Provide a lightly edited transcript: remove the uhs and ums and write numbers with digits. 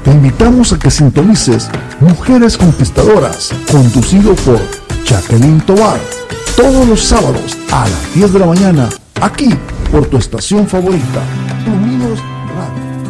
Te invitamos a que sintonices Mujeres Conquistadoras, conducido por Jacqueline Tovar, todos los sábados a las 10 de la mañana, aquí por tu estación favorita.